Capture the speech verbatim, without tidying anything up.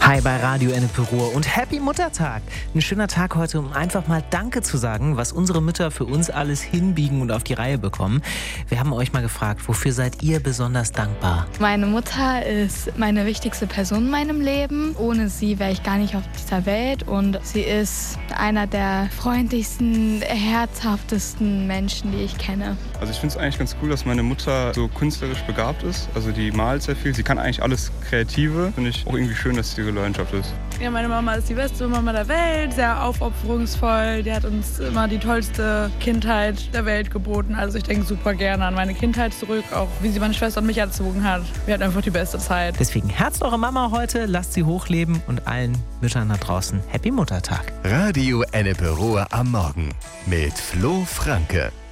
Hi bei Radio Ennepe Ruhr und Happy Muttertag. Ein schöner Tag heute, um einfach mal Danke zu sagen, was unsere Mütter für uns alles hinbiegen und auf die Reihe bekommen. Wir haben euch mal gefragt, wofür seid ihr besonders dankbar? Meine Mutter ist meine wichtigste Person in meinem Leben. Ohne sie wäre ich gar nicht auf dieser Welt und sie ist einer der freundlichsten, herzhaftesten Menschen, die ich kenne. Also ich finde es eigentlich ganz cool, dass meine Mutter so künstlerisch begabt ist. Also die malt sehr viel, sie kann eigentlich alles Kreative. Finde ich auch irgendwie schön, dass sie ihre Leidenschaft ist. Ja, meine Mama ist die beste Mama der Welt, sehr aufopferungsvoll. Die hat uns immer die tollste Kindheit der Welt geboten. Also ich denke super gerne an meine Kindheit zurück, auch wie sie meine Schwester und mich erzogen hat. Wir hatten einfach die beste Zeit. Deswegen herzt eure Mama heute, lasst sie hochleben und allen Müttern da draußen Happy Muttertag. Radio Ennepe Ruhr am Morgen mit Flo Franke.